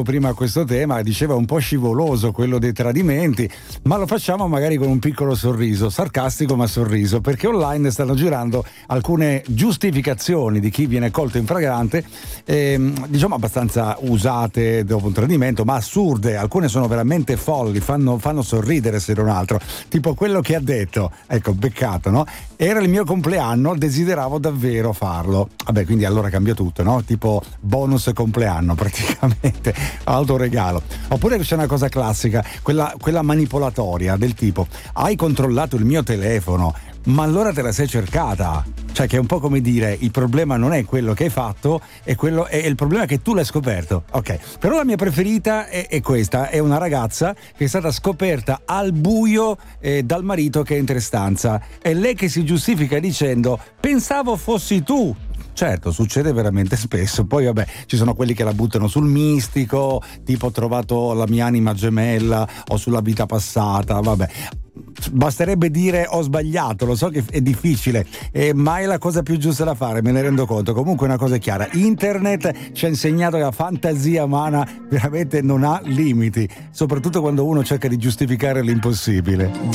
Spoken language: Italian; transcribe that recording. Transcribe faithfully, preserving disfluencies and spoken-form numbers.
prima a questo tema, diceva un po' scivoloso quello dei tradimenti, ma lo facciamo magari con un piccolo sorriso, sarcastico ma sorriso, perché online stanno girando alcune giustificazioni di chi viene colto in flagrante, ehm, diciamo abbastanza usate dopo un tradimento, ma assurde. Alcune sono veramente folli, fanno, fanno sorridere se non altro, tipo quello che ha detto, ecco, beccato, no? Era il mio compleanno, desideravo davvero farlo. Vabbè, quindi allora cambia tutto, no? Tipo bonus compleanno praticamente, autoregalo. Oppure c'è una cosa classica, quella, quella manipolatoria del tipo: hai controllato il mio telefono, ma allora te la sei cercata. Cioè, che è un po' come dire: il problema non è quello che hai fatto, è, quello, è il problema che tu l'hai scoperto. Ok, però la mia preferita è, è questa, è una ragazza che è stata scoperta al buio eh, dal marito che entra in stanza. È lei che si giustifica dicendo: pensavo fossi tu. Certo, succede veramente spesso. Poi vabbè, ci sono quelli che la buttano sul mistico, tipo ho trovato la mia anima gemella, o sulla vita passata, vabbè. Basterebbe dire ho sbagliato, lo so che è difficile, eh, ma è la cosa più giusta da fare, me ne rendo conto. Comunque una cosa è chiara: internet ci ha insegnato che la fantasia umana veramente non ha limiti, soprattutto quando uno cerca di giustificare l'impossibile.